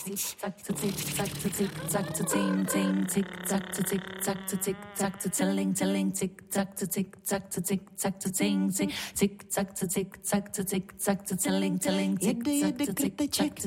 zack to tick, zack to tick, zack to ting ting, tick zack to tick, zack to tick, zack to telling, tick zack to tick, zack to tick, zack to ting ting, tick zack to tick, zack to tick, zack to telling, tick zack to tick, zack to